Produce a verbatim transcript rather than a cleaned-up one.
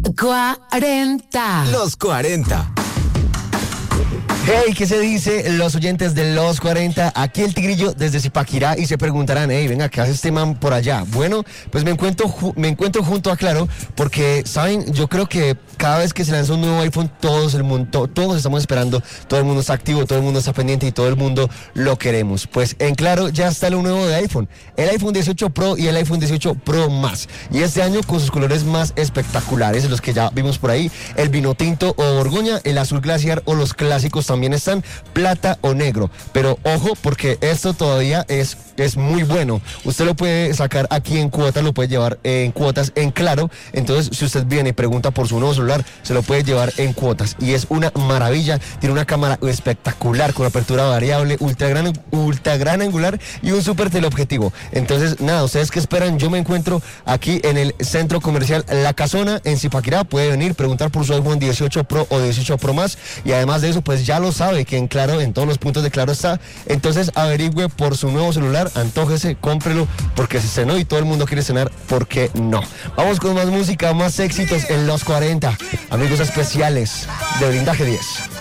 cuarenta. Los cuarenta. Hey, ¿qué se dice los oyentes de los cuarenta? Aquí el Tigrillo desde Zipaquirá y se preguntarán, hey, venga, ¿qué hace este man por allá? Bueno, pues me encuentro, ju- me encuentro junto a Claro porque, ¿saben? Yo creo que cada vez que se lanza un nuevo iPhone, todos el mundo, to- todos estamos esperando, todo el mundo está activo, todo el mundo está pendiente y todo el mundo lo queremos. Pues en Claro ya está lo nuevo de iPhone, el iPhone dieciocho Pro y el iPhone dieciocho Pro Más. Y este año con sus colores más espectaculares, los que ya vimos por ahí, el vino tinto o borgoña, el azul glaciar o los clásicos también están, plata o negro. Pero ojo, porque esto todavía es, es muy bueno. Usted lo puede sacar aquí en cuotas, lo puede llevar en cuotas en Claro. Entonces, si usted viene y pregunta por su nuevo celular, se lo puede llevar en cuotas. Y es una maravilla. Tiene una cámara espectacular con apertura variable, ultra gran, ultra gran angular y un súper teleobjetivo. Entonces, nada, ¿ustedes qué esperan? Yo me encuentro aquí en el centro comercial La Casona, en Zipaquirá. Puede venir, preguntar por su iPhone dieciocho Pro o dieciocho Pro Más. Y además de eso, pues ya lo sabe que en Claro, en todos los puntos de Claro está. Entonces averigüe por su nuevo celular, antójese, cómprelo, porque se cenó y todo el mundo quiere cenar, ¿por qué no? Vamos con más música, más éxitos en los cuarenta. Amigos especiales de Blindaje diez.